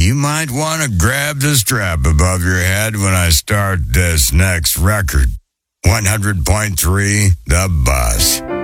you might want to grab the strap above your head when I start this next record. 100.3 The Buzz.